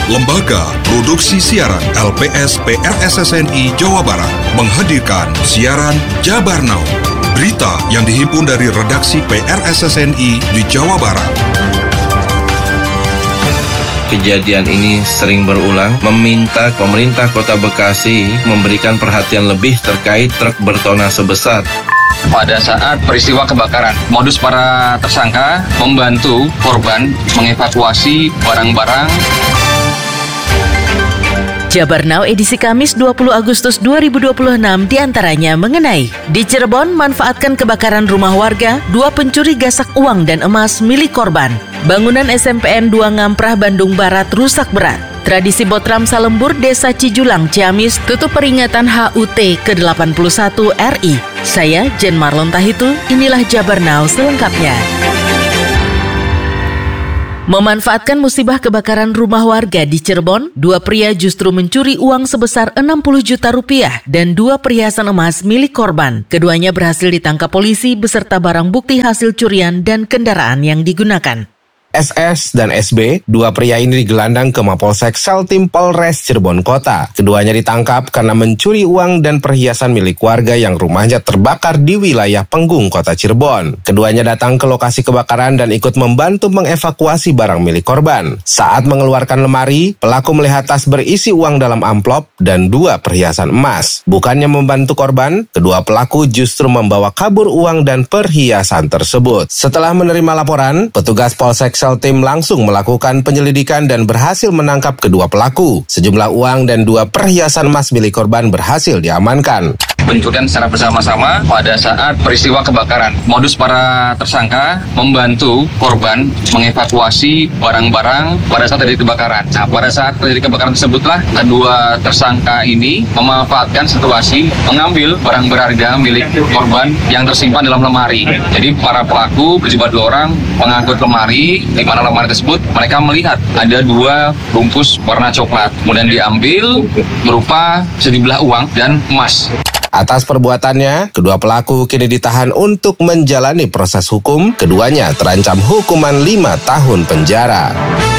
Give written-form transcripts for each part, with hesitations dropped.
Lembaga Produksi Siaran LPS PRSSNI Jawa Barat menghadirkan siaran Jabar Now. Berita yang dihimpun dari redaksi PRSSNI di Jawa Barat. Kejadian ini sering berulang, meminta pemerintah Kota Bekasi memberikan perhatian lebih terkait truk bertonnase besar. Pada saat peristiwa kebakaran, modus para tersangka membantu korban mengevakuasi barang-barang. Jabar Now edisi Kamis 20 Agustus 2026 diantaranya mengenai di Cirebon manfaatkan kebakaran rumah warga, 2 pencuri gasak uang dan emas milik korban. Bangunan SMPN 2 Ngamprah Bandung Barat rusak berat. Tradisi Botram Salembur Desa Cijulang Ciamis tutup peringatan HUT ke-81 RI. Saya Jen Marlon Tahitu, inilah Jabar Now selengkapnya. Memanfaatkan musibah kebakaran rumah warga di Cirebon, 2 pria justru mencuri uang sebesar 60 juta rupiah dan 2 perhiasan emas milik korban. Keduanya berhasil ditangkap polisi beserta barang bukti hasil curian dan kendaraan yang digunakan. SS dan SB, 2 pria ini digelandang ke Mapolsek Saltim Polres Cirebon Kota. Keduanya ditangkap karena mencuri uang dan perhiasan milik warga yang rumahnya terbakar di wilayah Penggung, Kota Cirebon. Keduanya datang ke lokasi kebakaran dan ikut membantu mengevakuasi barang milik korban. Saat mengeluarkan lemari, pelaku melihat tas berisi uang dalam amplop dan 2 perhiasan emas. Bukannya membantu korban, kedua pelaku justru membawa kabur uang dan perhiasan tersebut. Setelah menerima laporan, petugas Polsek Saltim langsung melakukan penyelidikan dan berhasil menangkap kedua pelaku. Sejumlah uang dan 2 perhiasan emas milik korban berhasil diamankan. Pencurian secara bersama-sama pada saat peristiwa kebakaran. Modus para tersangka membantu korban mengevakuasi barang-barang pada saat terjadi kebakaran. Nah, pada saat terjadi kebakaran tersebutlah kedua tersangka ini memanfaatkan situasi mengambil barang berharga milik korban yang tersimpan dalam lemari. Jadi para pelaku berjumlah 2 orang mengangkut lemari, di mana lemari tersebut mereka melihat ada 2 bungkus warna coklat. Kemudian diambil berupa sejumlah uang dan emas. Atas perbuatannya, kedua pelaku kini ditahan untuk menjalani proses hukum. Keduanya terancam hukuman 5 tahun penjara.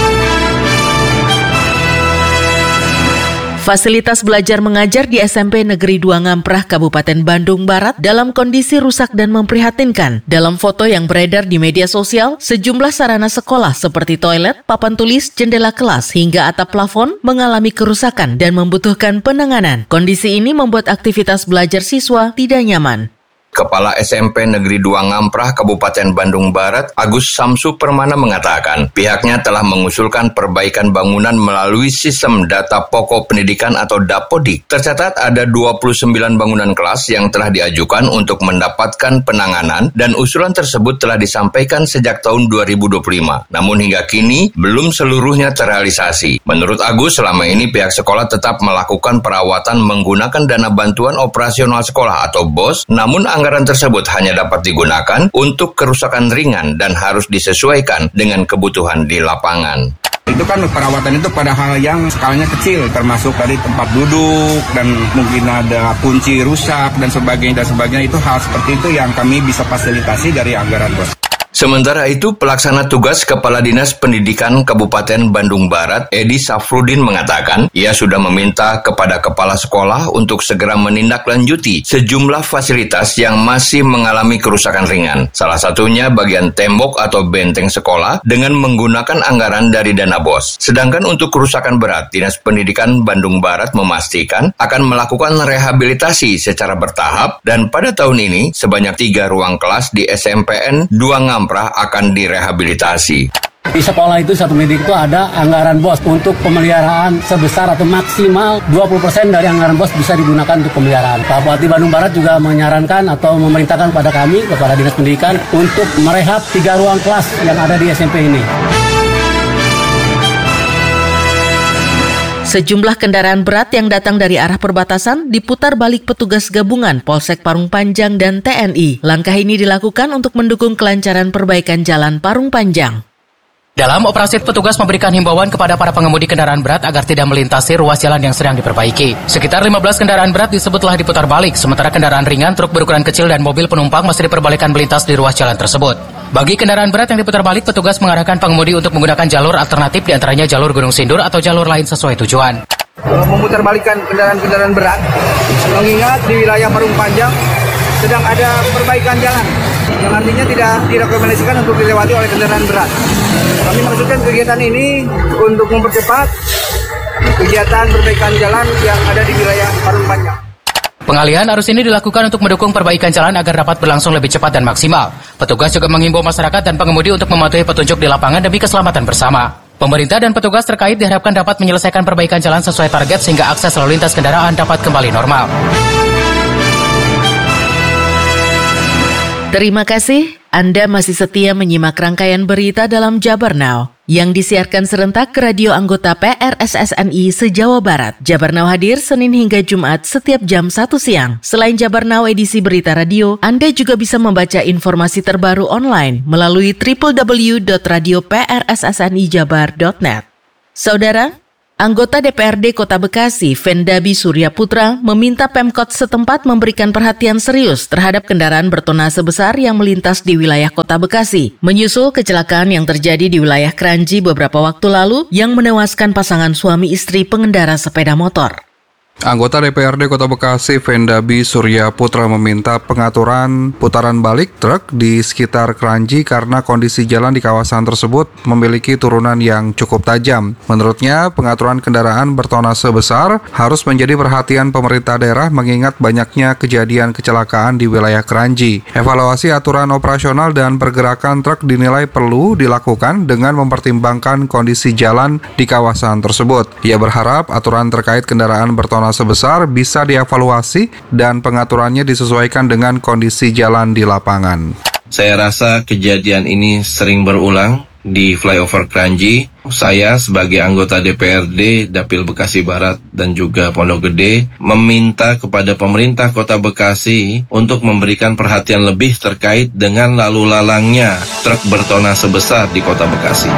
Fasilitas belajar mengajar di SMP Negeri 2 Ngamprah, Kabupaten Bandung Barat dalam kondisi rusak dan memprihatinkan. Dalam foto yang beredar di media sosial, sejumlah sarana sekolah seperti toilet, papan tulis, jendela kelas, hingga atap plafon mengalami kerusakan dan membutuhkan penanganan. Kondisi ini membuat aktivitas belajar siswa tidak nyaman. Kepala SMP Negeri 2 Ngamprah, Kabupaten Bandung Barat, Agus Samsu Permana mengatakan pihaknya telah mengusulkan perbaikan bangunan melalui sistem data pokok pendidikan atau Dapodik. Tercatat ada 29 bangunan kelas yang telah diajukan untuk mendapatkan penanganan dan usulan tersebut telah disampaikan sejak tahun 2025. Namun hingga kini belum seluruhnya terrealisasi. Menurut Agus, selama ini pihak sekolah tetap melakukan perawatan menggunakan dana bantuan operasional sekolah atau BOS, namun anggaran tersebut hanya dapat digunakan untuk kerusakan ringan dan harus disesuaikan dengan kebutuhan di lapangan. Itu kan perawatan itu pada hal yang skalanya kecil, termasuk dari tempat duduk dan mungkin ada kunci rusak dan sebagainya. Itu hal seperti itu yang kami bisa fasilitasi dari anggaran BOS. Sementara itu, pelaksana tugas Kepala Dinas Pendidikan Kabupaten Bandung Barat, Edi Safrudin mengatakan, ia sudah meminta kepada kepala sekolah untuk segera menindaklanjuti sejumlah fasilitas yang masih mengalami kerusakan ringan. Salah satunya bagian tembok atau benteng sekolah dengan menggunakan anggaran dari dana BOS. Sedangkan untuk kerusakan berat, Dinas Pendidikan Bandung Barat memastikan akan melakukan rehabilitasi secara bertahap dan pada tahun ini sebanyak 3 ruang kelas di SMPN 2 Ngamprah akan direhabilitasi. Di sekolah itu satu pendidik itu ada anggaran BOS untuk pemeliharaan sebesar atau maksimal 20% dari anggaran BOS bisa digunakan untuk pemeliharaan. Pak Bupati Bandung Barat juga menyarankan atau memerintahkan kepada kami, kepada Dinas Pendidikan untuk merehab 3 ruang kelas yang ada di SMP ini. Sejumlah kendaraan berat yang datang dari arah perbatasan diputar balik petugas gabungan Polsek Parung Panjang dan TNI. Langkah ini dilakukan untuk mendukung kelancaran perbaikan jalan Parung Panjang. Dalam operasi, petugas memberikan himbauan kepada para pengemudi kendaraan berat agar tidak melintasi ruas jalan yang sedang diperbaiki. Sekitar 15 kendaraan berat disebut telah diputar balik, sementara kendaraan ringan, truk berukuran kecil, dan mobil penumpang masih diperbolehkan melintas di ruas jalan tersebut. Bagi kendaraan berat yang diputar balik, petugas mengarahkan pengemudi untuk menggunakan jalur alternatif, diantaranya jalur Gunung Sindur atau jalur lain sesuai tujuan. Memutarbalikkan kendaraan-kendaraan berat, mengingat di wilayah Parung Panjang sedang ada perbaikan jalan, yang artinya tidak direkomendasikan untuk dilewati oleh kendaraan berat. Kami maksudkan kegiatan ini untuk mempercepat kegiatan perbaikan jalan yang ada di wilayah Parung Panjang. Pengalihan arus ini dilakukan untuk mendukung perbaikan jalan agar dapat berlangsung lebih cepat dan maksimal. Petugas juga menghimbau masyarakat dan pengemudi untuk mematuhi petunjuk di lapangan demi keselamatan bersama. Pemerintah dan petugas terkait diharapkan dapat menyelesaikan perbaikan jalan sesuai target sehingga akses lalu lintas kendaraan dapat kembali normal. Terima kasih, Anda masih setia menyimak rangkaian berita dalam Jabar Now yang disiarkan serentak ke radio anggota PRSSNI se-Jawa Barat. Jabar Now hadir Senin hingga Jumat setiap jam 1 siang. Selain Jabar Now edisi berita radio, Anda juga bisa membaca informasi terbaru online melalui www.radioprssnijabar.net. Saudara, anggota DPRD Kota Bekasi, Vendabi Surya Putra, meminta Pemkot setempat memberikan perhatian serius terhadap kendaraan bertonnase besar yang melintas di wilayah Kota Bekasi, menyusul kecelakaan yang terjadi di wilayah Kranji beberapa waktu lalu yang menewaskan pasangan suami istri pengendara sepeda motor. Anggota DPRD Kota Bekasi, Vendabi Surya Putra, meminta pengaturan putaran balik truk di sekitar Kranji karena kondisi jalan di kawasan tersebut memiliki turunan yang cukup tajam. Menurutnya, pengaturan kendaraan bertonnase besar harus menjadi perhatian pemerintah daerah mengingat banyaknya kejadian kecelakaan di wilayah Kranji. Evaluasi aturan operasional dan pergerakan truk dinilai perlu dilakukan dengan mempertimbangkan kondisi jalan di kawasan tersebut. Ia berharap aturan terkait kendaraan bertonnase sebesar bisa dievaluasi dan pengaturannya disesuaikan dengan kondisi jalan di lapangan. Saya rasa kejadian ini sering berulang di flyover Kranji. Saya sebagai anggota DPRD Dapil Bekasi Barat dan juga Pondok Gede meminta kepada pemerintah Kota Bekasi untuk memberikan perhatian lebih terkait dengan lalu lalangnya truk bertonnase besar di Kota Bekasi.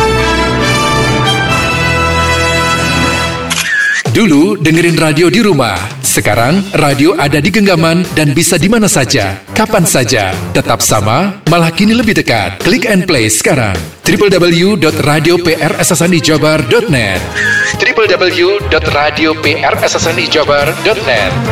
Dulu dengerin radio di rumah, sekarang radio ada di genggaman dan bisa di mana saja, kapan saja, tetap sama, malah kini lebih dekat. Klik and play sekarang. www.radioprssnijabar.net www.radioprssnijabar.net.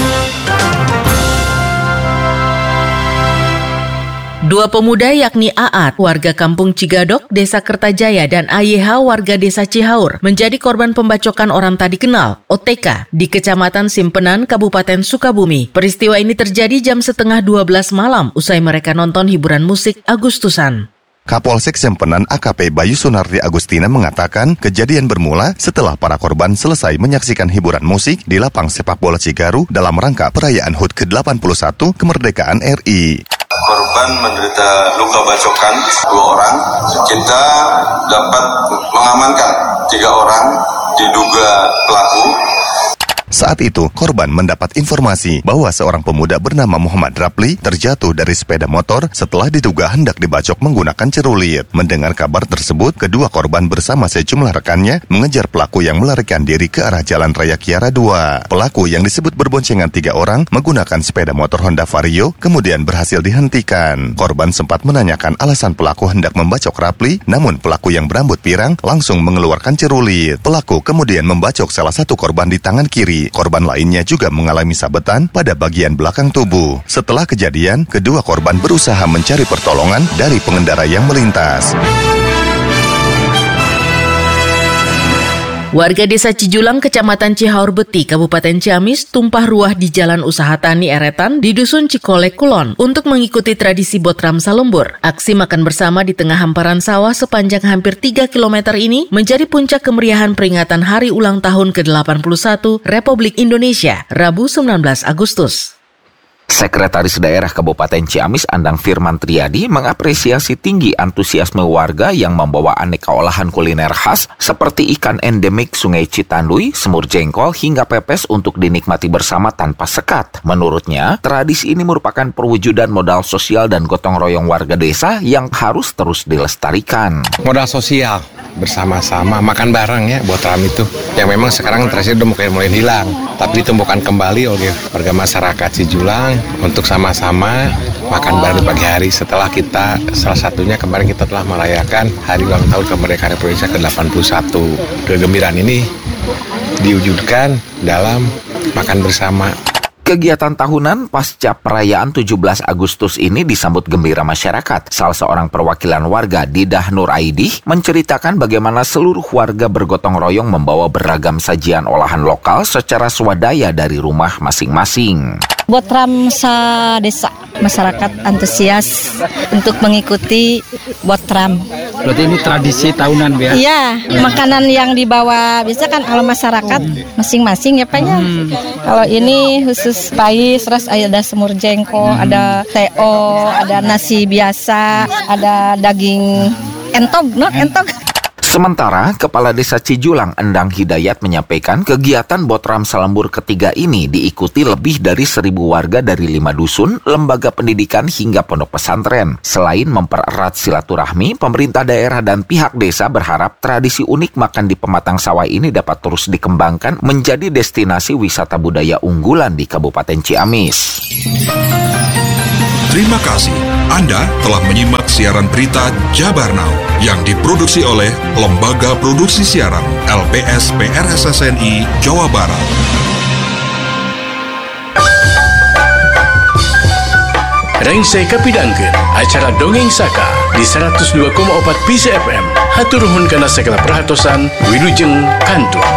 Dua pemuda yakni Aat, warga kampung Cigadok, Desa Kertajaya, dan AYH, warga Desa Cihaur, menjadi korban pembacokan orang tak dikenal, OTK, di Kecamatan Simpenan, Kabupaten Sukabumi. Peristiwa ini terjadi jam 11:30 malam usai mereka nonton hiburan musik Agustusan. Kapolsek Simpenan AKP Bayu Sunardi Agustina mengatakan kejadian bermula setelah para korban selesai menyaksikan hiburan musik di lapang sepak bola Cigaru dalam rangka perayaan HUT ke-81 kemerdekaan RI. Korban menderita luka bacokan 2 orang. Kita dapat mengamankan 3 orang diduga pelaku. Saat itu, korban mendapat informasi bahwa seorang pemuda bernama Muhammad Rapli terjatuh dari sepeda motor setelah diduga hendak dibacok menggunakan cerulit. Mendengar kabar tersebut, kedua korban bersama sejumlah rekannya mengejar pelaku yang melarikan diri ke arah Jalan Raya Kiara 2. Pelaku yang disebut berboncengan 3 orang menggunakan sepeda motor Honda Vario kemudian berhasil dihentikan. Korban sempat menanyakan alasan pelaku hendak membacok Rapli, namun pelaku yang berambut pirang langsung mengeluarkan cerulit. Pelaku kemudian membacok salah satu korban di tangan kiri. Korban lainnya juga mengalami sabetan pada bagian belakang tubuh. Setelah kejadian, kedua korban berusaha mencari pertolongan dari pengendara yang melintas. Warga Desa Cijulang, Kecamatan Cihaur Beti, Kabupaten Ciamis, tumpah ruah di Jalan Usaha Tani Eretan di Dusun Cikolek, Kulon, untuk mengikuti tradisi Botram Salembur. Aksi makan bersama di tengah hamparan sawah sepanjang hampir 3 km ini menjadi puncak kemeriahan peringatan Hari Ulang Tahun ke-81 Republik Indonesia, Rabu 19 Agustus. Sekretaris Daerah Kabupaten Ciamis Andang Firman Triadi mengapresiasi tinggi antusiasme warga yang membawa aneka olahan kuliner khas seperti ikan endemik Sungai Citanduy, semur jengkol hingga pepes untuk dinikmati bersama tanpa sekat. Menurutnya, tradisi ini merupakan perwujudan modal sosial dan gotong royong warga desa yang harus terus dilestarikan. Modal sosial bersama-sama makan bareng ya buat ram itu yang memang sekarang tradisi udah mulai hilang, tapi ditumbuhkan kembali oleh warga masyarakat Cijulang untuk sama-sama makan bareng di pagi hari setelah kita salah satunya kemarin kita telah merayakan hari ulang tahun kemerdekaan Republik Indonesia ke-81. Kegembiraan ini diwujudkan dalam makan bersama. Kegiatan tahunan pasca perayaan 17 Agustus ini disambut gembira masyarakat. Salah seorang perwakilan warga, Didah Nur Aidih, menceritakan bagaimana seluruh warga bergotong royong membawa beragam sajian olahan lokal secara swadaya dari rumah masing-masing. Botram desa, masyarakat antusias untuk mengikuti Botram. Berarti ini tradisi tahunan, ya? Iya, makanan yang dibawa biasa kan kalau masyarakat masing-masing ya Pak ya. Kalau ini khusus pais, terus ada semur jengkol, ada teo, ada nasi biasa, ada daging entog. Sementara, Kepala Desa Cijulang Endang Hidayat menyampaikan kegiatan Botram Salembur ketiga ini diikuti lebih dari 1.000 warga dari 5 dusun, lembaga pendidikan hingga pondok pesantren. Selain mempererat silaturahmi, pemerintah daerah dan pihak desa berharap tradisi unik makan di pematang sawah ini dapat terus dikembangkan menjadi destinasi wisata budaya unggulan di Kabupaten Ciamis. Terima kasih. Anda telah menyimak siaran berita Jabar Now yang diproduksi oleh Lembaga Produksi Siaran LPS PRSSNI Jawa Barat. Rengsai kapidangkeun acara Dongeng Saka di 102,4 PC FM. Hatur nuhun kana segala perhatosan, wilujeng kantur.